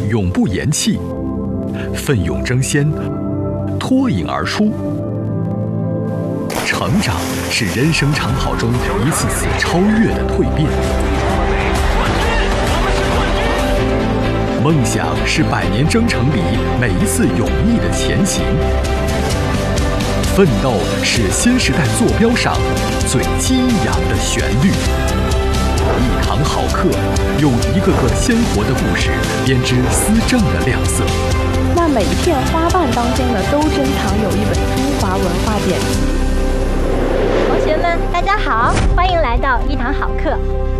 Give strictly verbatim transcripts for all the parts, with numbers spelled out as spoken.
永不言弃，奋勇争先，脱颖而出。成长是人生长跑中一次次超越的蜕变，梦想是百年征程里每一次勇毅的前行，奋斗是新时代坐标上最激扬的旋律。一堂好课，用一个个鲜活的故事编织思政的亮色。 那每一片花瓣当中呢，都珍藏有一本中华文化典籍。 同学们，大家好，欢迎来到一堂好课。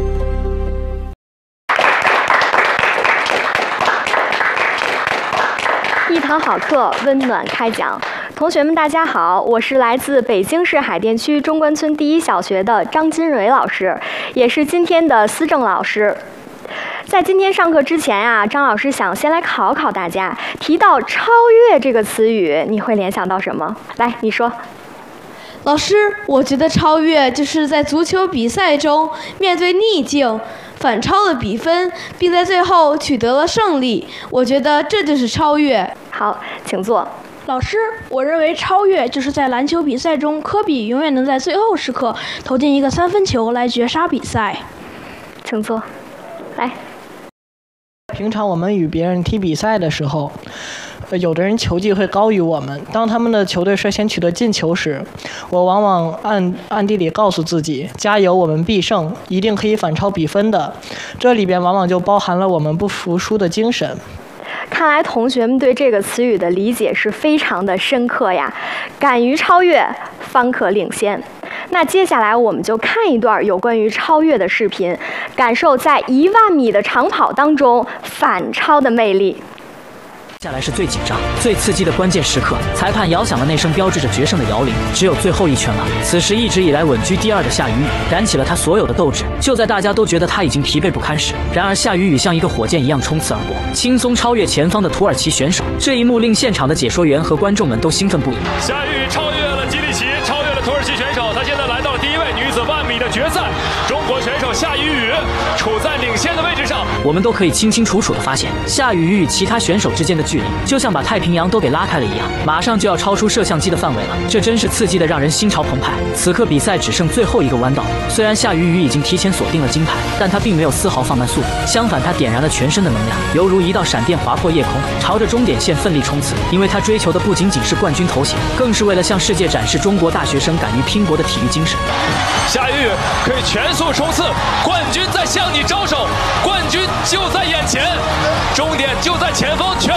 一堂好课，温暖开讲。同学们，大家好，我是来自北京市海淀区中关村第一小学的张金蕊老师，也是今天的思政老师。在今天上课之前啊，张老师想先来考考大家，提到超越这个词语，你会联想到什么？来，你说。 老师，我觉得超越就是在足球比赛中面对逆境，反超了比分，并在最后取得了胜利。我觉得这就是超越。 好，请坐。 老师，我认为超越就是在篮球比赛中，科比永远能在最后时刻投进一个三分球来绝杀比赛。 请坐。来。 平常我们与别人踢比赛的时候，有的人球技会高于我们，当他们的球队率先取得进球时，我往往暗暗地里告诉自己，加油，我们必胜，一定可以反超比分的。这里边往往就包含了我们不服输的精神。 看来同学们对这个词语的理解是非常的深刻呀，敢于超越，方可领先。那接下来我们就看一段有关于超越的视频，感受在一万米的长跑当中反超的魅力。 接下来是最紧张、最刺激的关键时刻，裁判摇响了那声标志着决胜的摇铃，只有最后一圈了。此时，一直以来稳居第二的夏雨雨燃起了他所有的斗志。就在大家都觉得他已经疲惫不堪时，然而夏雨雨像一个火箭一样冲刺而过，轻松超越前方的土耳其选手。这一幕令现场的解说员和观众们都兴奋不已。 夏雨雨超越了基利奇，超越了土耳其选手，他现在来到了第一位女子万米的决赛。中国选手夏雨雨处在领先的位置上。 我们都可以清清楚楚地发现，夏雨雨与其他选手之间的距离就像把太平洋都给拉开了一样，马上就要超出摄像机的范围了。这真是刺激的让人心潮澎湃。此刻比赛只剩最后一个弯道，虽然夏雨雨已经提前锁定了金牌，但她并没有丝毫放慢速度，相反，她点燃了全身的能量，犹如一道闪电划破夜空，朝着终点线奋力冲刺。因为她追求的不仅仅是冠军头衔，更是为了向世界展示中国大学生敢于拼搏的体育精神。 夏雨雨可以全速冲刺，冠军在向你招手，冠军就在眼前，终点就在前方，全